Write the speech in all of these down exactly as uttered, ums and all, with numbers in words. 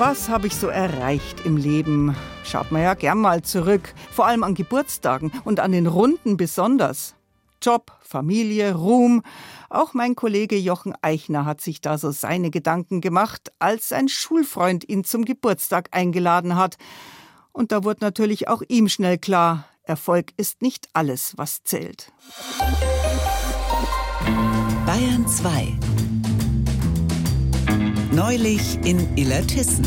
Was habe ich so erreicht im Leben? Schaut man ja gern mal zurück, vor allem an Geburtstagen und an den Runden besonders. Job, Familie, Ruhm. Auch mein Kollege Jochen Eichner hat sich da so seine Gedanken gemacht, als sein Schulfreund ihn zum Geburtstag eingeladen hat. Und da wurde natürlich auch ihm schnell klar, Erfolg ist nicht alles, was zählt. Bayern zwei. Neulich in Illertissen.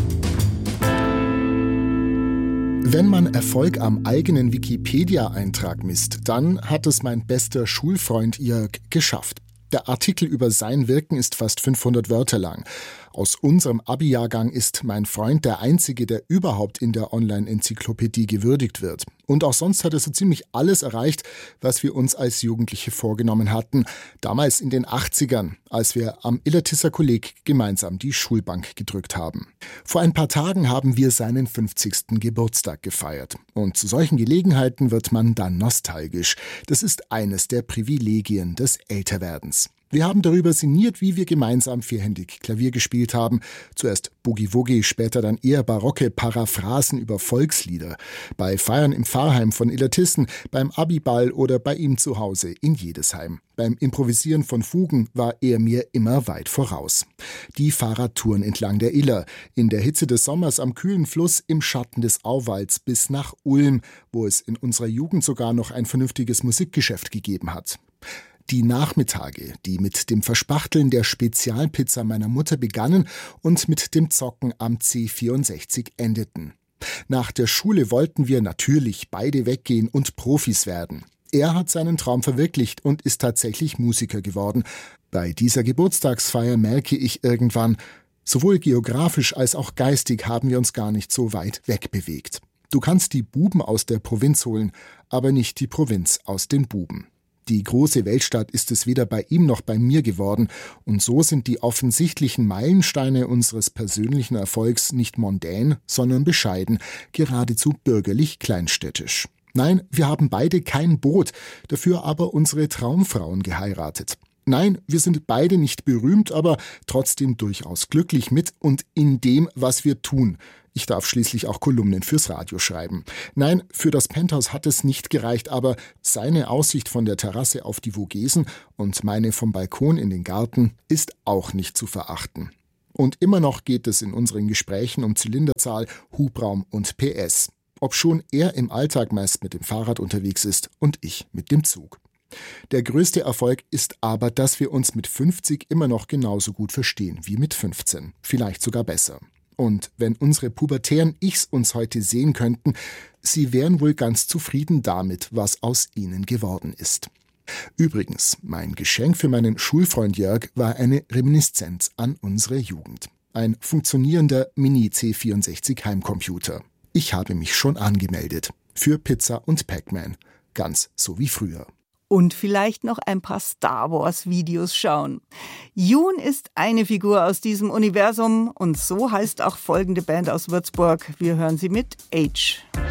Wenn man Erfolg am eigenen Wikipedia-Eintrag misst, dann hat es mein bester Schulfreund Jörg geschafft. Der Artikel über sein Wirken ist fast fünfhundert Wörter lang. Aus unserem Abi-Jahrgang ist mein Freund der Einzige, der überhaupt in der Online-Enzyklopädie gewürdigt wird. Und auch sonst hat er so ziemlich alles erreicht, was wir uns als Jugendliche vorgenommen hatten. Damals in den achtzigern, als wir am Illertisser Kolleg gemeinsam die Schulbank gedrückt haben. Vor ein paar Tagen haben wir seinen fünfzigsten Geburtstag gefeiert. Und zu solchen Gelegenheiten wird man dann nostalgisch. Das ist eines der Privilegien des Älterwerdens. Wir haben darüber sinniert, wie wir gemeinsam vierhändig Klavier gespielt haben. Zuerst Boogie-Woogie, später dann eher barocke Paraphrasen über Volkslieder. Bei Feiern im Pfarrheim von Illertissen, beim Abiball oder bei ihm zu Hause in Jedesheim. Beim Improvisieren von Fugen war er mir immer weit voraus. Die Fahrradtouren entlang der Iller, in der Hitze des Sommers am kühlen Fluss, im Schatten des Auwalds bis nach Ulm, wo es in unserer Jugend sogar noch ein vernünftiges Musikgeschäft gegeben hat. Die Nachmittage, die mit dem Verspachteln der Spezialpizza meiner Mutter begannen und mit dem Zocken am C vierundsechzig endeten. Nach der Schule wollten wir natürlich beide weggehen und Profis werden. Er hat seinen Traum verwirklicht und ist tatsächlich Musiker geworden. Bei dieser Geburtstagsfeier merke ich irgendwann, sowohl geografisch als auch geistig haben wir uns gar nicht so weit wegbewegt. Du kannst die Buben aus der Provinz holen, aber nicht die Provinz aus den Buben. Die große Weltstadt ist es weder bei ihm noch bei mir geworden. Und so sind die offensichtlichen Meilensteine unseres persönlichen Erfolgs nicht mondän, sondern bescheiden, geradezu bürgerlich kleinstädtisch. Nein, wir haben beide kein Boot, dafür aber unsere Traumfrauen geheiratet. Nein, wir sind beide nicht berühmt, aber trotzdem durchaus glücklich mit und in dem, was wir tun. Ich darf schließlich auch Kolumnen fürs Radio schreiben. Nein, für das Penthouse hat es nicht gereicht, aber seine Aussicht von der Terrasse auf die Vogesen und meine vom Balkon in den Garten ist auch nicht zu verachten. Und immer noch geht es in unseren Gesprächen um Zylinderzahl, Hubraum und P S. Obschon er im Alltag meist mit dem Fahrrad unterwegs ist und ich mit dem Zug. Der größte Erfolg ist aber, dass wir uns mit fünfzig immer noch genauso gut verstehen wie mit fünfzehn. Vielleicht sogar besser. Und wenn unsere pubertären Ichs uns heute sehen könnten, sie wären wohl ganz zufrieden damit, was aus ihnen geworden ist. Übrigens, mein Geschenk für meinen Schulfreund Jörg war eine Reminiszenz an unsere Jugend. Ein funktionierender Mini-C vierundsechzig Heimcomputer. Ich habe mich schon angemeldet. Für Pizza und Pac-Man. Ganz so wie früher. Und vielleicht noch ein paar Star-Wars-Videos schauen. June ist eine Figur aus diesem Universum und so heißt auch folgende Band aus Würzburg. Wir hören sie mit Age.